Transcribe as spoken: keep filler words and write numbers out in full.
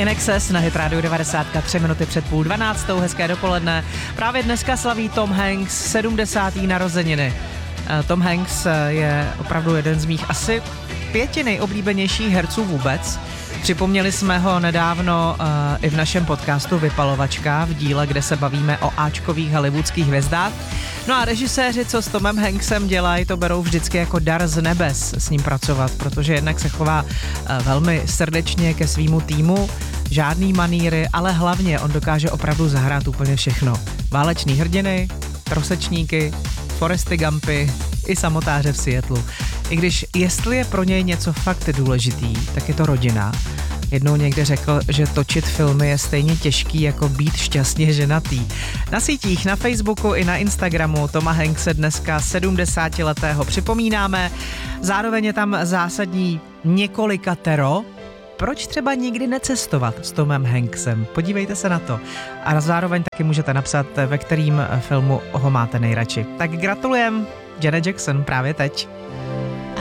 In Excess na Hit Radio devadesát tři minuty před půl dvanáctou, hezké dopoledne. Právě dneska slaví Tom Hanks sedmdesáté narozeniny. Tom Hanks je opravdu jeden z mých asi pěti nejoblíbenějších herců vůbec. Připomněli jsme ho nedávno uh, i v našem podcastu Vypalovačka v díle, kde se bavíme o áčkových hollywoodských hvězdách. No a režiséři, co s Tomem Hanksem dělají, to berou vždycky jako dar z nebes s ním pracovat, protože jednak se chová uh, velmi srdečně ke svýmu týmu, žádný maníry, ale hlavně on dokáže opravdu zahrát úplně všechno. Váleční hrdiny, trosečníky, Foresty Gumpy i samotáře v Seattlu. I když jestli je pro něj něco fakt důležitý, tak je to rodina. Jednou někde řekl, že točit filmy je stejně těžký jako být šťastně ženatý. Na sítích, na Facebooku i na Instagramu Toma Hankse dneska sedmdesátiletého připomínáme. Zároveň je tam zásadní několikatero. Proč třeba nikdy necestovat s Tomem Hanksem? Podívejte se na to. A zároveň taky můžete napsat, ve kterým filmu ho máte nejradši. Tak gratulujem, Janet Jackson právě teď.